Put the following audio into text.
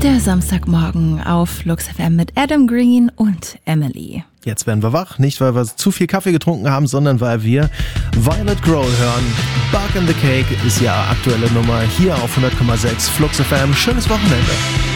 Der Samstagmorgen auf Flux FM mit Adam Green und Emily. Jetzt werden wir wach, nicht weil wir zu viel Kaffee getrunken haben, sondern weil wir Violet Grohl hören. Bug in the Cake ist ja aktuelle Nummer hier auf 100,6 Flux FM. Schönes Wochenende.